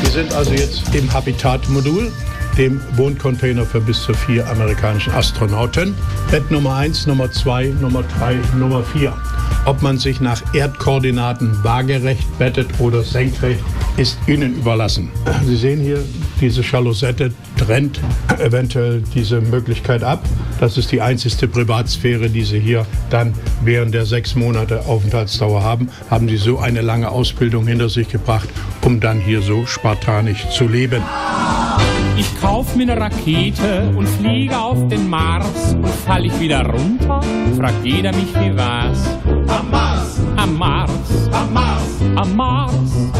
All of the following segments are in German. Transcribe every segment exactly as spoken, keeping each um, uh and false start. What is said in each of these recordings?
Wir sind also jetzt im Habitat-Modul, dem Wohncontainer für bis zu vier amerikanischen Astronauten. Bett Nummer eins, Nummer zwei, Nummer drei, Nummer vier. Ob man sich nach Erdkoordinaten waagerecht bettet oder senkrecht, ist Ihnen überlassen. Sie sehen hier, diese Jalousette trennt eventuell diese Möglichkeit ab. Das ist die einzigste Privatsphäre, die Sie hier dann während der sechs Monate Aufenthaltsdauer haben. Haben Sie so eine lange Ausbildung hinter sich gebracht, um dann hier so spartanisch zu leben. Ich kauf mir eine Rakete und fliege auf den Mars. Und fall ich wieder runter, fragt jeder mich, wie war's? Am Mars, Am Mars, am Mars. am Mars.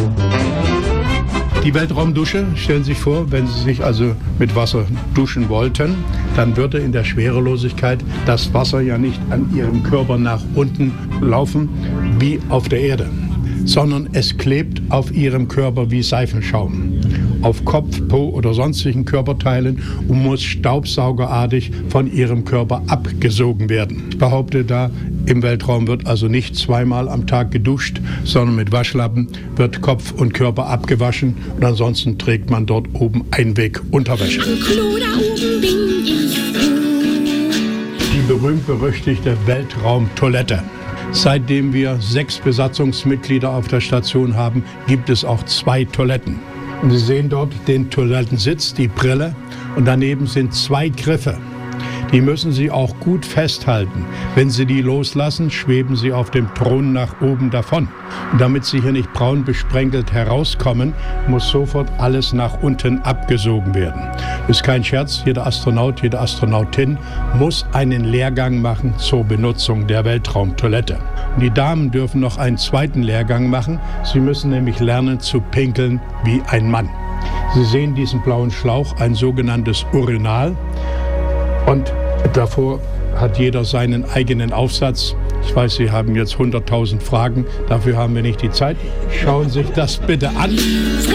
Die Weltraumdusche, stellen Sie sich vor, wenn Sie sich also mit Wasser duschen wollten, dann würde in der Schwerelosigkeit das Wasser ja nicht an Ihrem Körper nach unten laufen wie auf der Erde, sondern es klebt auf Ihrem Körper wie Seifenschaum auf Kopf, Po oder sonstigen Körperteilen und muss staubsaugerartig von Ihrem Körper abgesogen werden. Ich behaupte da, im Weltraum wird also nicht zweimal am Tag geduscht, sondern mit Waschlappen wird Kopf und Körper abgewaschen und ansonsten trägt man dort oben Einwegunterwäsche. Am Klo da oben bin ich froh. Die berühmt-berüchtigte Weltraumtoilette. Seitdem wir sechs Besatzungsmitglieder auf der Station haben, gibt es auch zwei Toiletten. Und Sie sehen dort den Toilettensitz, die Brille und daneben sind zwei Griffe. Die müssen Sie auch gut festhalten. Wenn Sie die loslassen, schweben Sie auf dem Thron nach oben davon. Und damit Sie hier nicht braun besprenkelt herauskommen, muss sofort alles nach unten abgesogen werden. Das ist kein Scherz, jeder Astronaut, jede Astronautin muss einen Lehrgang machen zur Benutzung der Weltraumtoilette. Und die Damen dürfen noch einen zweiten Lehrgang machen. Sie müssen nämlich lernen zu pinkeln wie ein Mann. Sie sehen diesen blauen Schlauch, ein sogenanntes Urinal. Und davor hat jeder seinen eigenen Aufsatz. Ich weiß, Sie haben jetzt hunderttausend Fragen, dafür haben wir nicht die Zeit. Schauen Sie sich das bitte an.